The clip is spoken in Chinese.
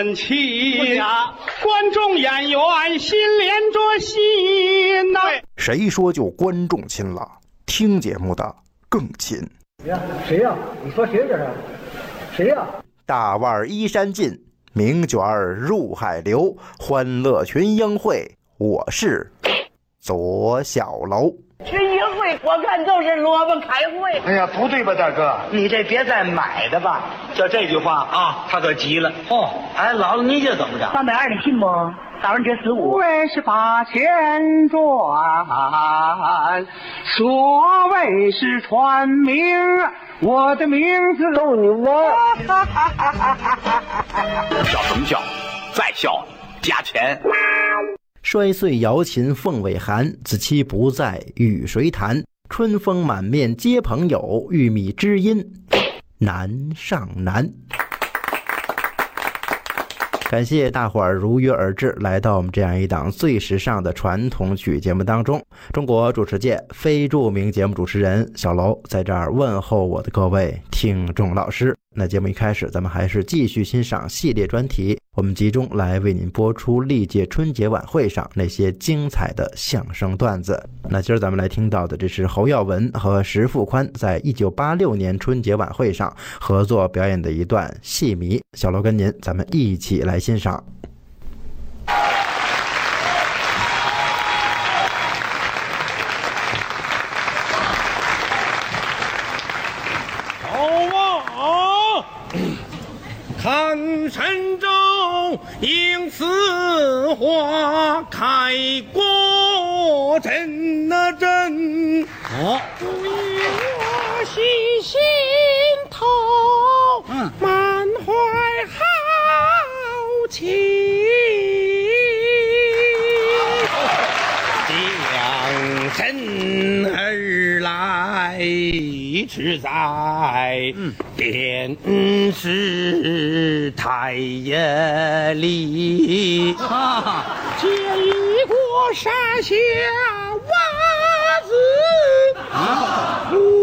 亲，观众演员心连着心呐。 谁说就观众亲了？听节目的更亲。 谁呀？你说谁这是？谁呀？ 大腕衣衫尽，名卷入海流，欢乐群英会，我是左小楼。 群英会我看就是萝卜开会。 哎呀，不对吧，大哥？ 你这别再买的吧。 就这句话啊，他可急了。 哦， 哎，姥姥你这怎么着 320你信不？打完折15。 为是把钱赚，所谓是传名，我的名字逗你玩。 笑什么笑？再笑加钱。 摔碎瑶琴凤尾寒，子期不在与谁谈？春风满面皆朋友，玉米知音难上难。感谢大伙儿如约而至，来到我们这样一档最时尚的传统曲节目当中。中国主持界非著名节目主持人小楼在这儿问候我的各位听众老师。那节目一开始，咱们还是继续欣赏系列专题，我们集中来为您播出历届春节晚会上那些精彩的相声段子。那今儿咱们来听到的，这是侯耀文和石富宽在1986年春节晚会上合作表演的一段戏迷。小楼跟您，咱们一起来欣赏。 看神州应似花开过真那真，注意我细心头，满怀好奇，将身而来只在电视台里，借一锅沙下袜子，